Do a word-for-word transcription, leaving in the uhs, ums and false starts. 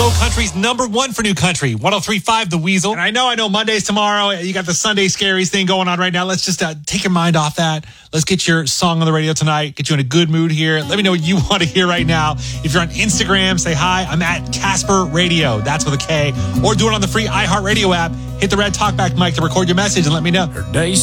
Low Country's number one for new country, one oh three point five The Weasel. And I know, I know Monday's tomorrow. You got the Sunday Scaries thing going on right now. Let's just uh, take your mind off that. Let's get your song on the radio tonight, get you in a good mood here. Let me know what you want to hear right now. If you're on Instagram, say hi. I'm at Casper Radio. That's with a K. Or do it on the free iHeartRadio app. Hit the red talkback mic to record your message and let me know. Her day